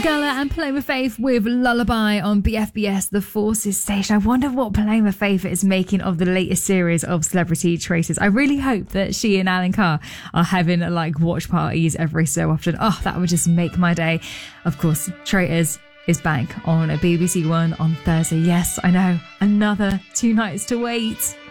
Keller and Paloma Faith with Lullaby on BFBS, the Forces station. I wonder what Paloma Faith is making of the latest series of Celebrity Traitors. I really hope that she and Alan Carr are having like watch parties every so often. Oh, that would just make my day. Of course, Traitors is back on a BBC One on Thursday. Yes, I know. Another 2 nights to wait.